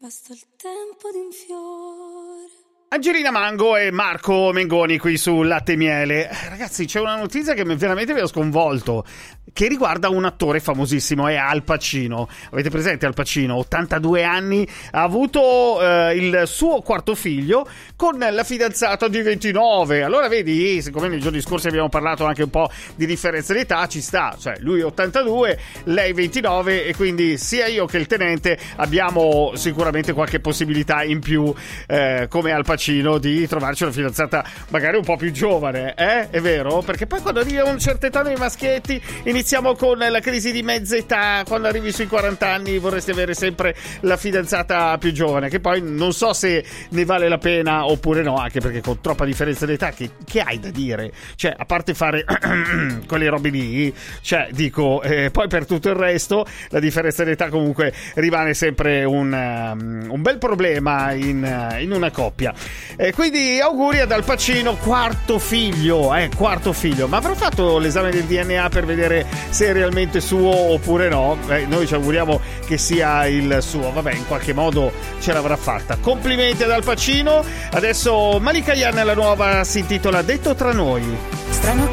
Basta il tempo di un fiore. Angelina Mango e Marco Mengoni qui su Latte e Miele. Ragazzi, c'è una notizia che veramente mi ha sconvolto, che riguarda un attore famosissimo, è Al Pacino. Avete presente Al Pacino? 82 anni, ha avuto il suo quarto figlio con la fidanzata di 29. Allora vedi, siccome nei giorni scorsi abbiamo parlato anche un po' di differenza di età, ci sta, cioè lui 82, lei 29, e quindi sia io che il tenente abbiamo sicuramente qualche possibilità in più, come Al Pacino, di trovarci una fidanzata magari un po' più giovane, è vero? Perché poi quando arrivi a una certa età noi maschietti iniziamo con la crisi di mezza età. Quando arrivi sui 40 anni vorresti avere sempre la fidanzata più giovane, che poi non so se ne vale la pena oppure no, anche perché con troppa differenza d'età che hai da dire? Cioè, a parte fare quelle robe lì, cioè dico, poi per tutto il resto la differenza d'età comunque rimane sempre un bel problema in una coppia. Quindi auguri ad Al Pacino, quarto figlio. Ma avrà fatto l'esame del DNA per vedere se è realmente suo oppure no? Noi ci auguriamo che sia il suo. Vabbè, in qualche modo ce l'avrà fatta. Complimenti ad Al Pacino. Adesso Malika Yan, la nuova, si intitola Detto tra noi. Strano